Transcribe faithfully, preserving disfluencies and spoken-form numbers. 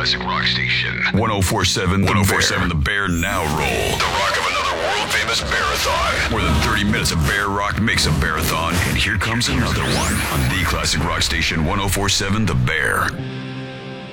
Classic Rock Station. ten forty-seven ten forty-seven The Bear now roll. The rock of another world-famous Bearathon. More than thirty minutes of Bear Rock makes a Bearathon, and here comes another one on the Classic Rock Station. ten forty-seven The Bear.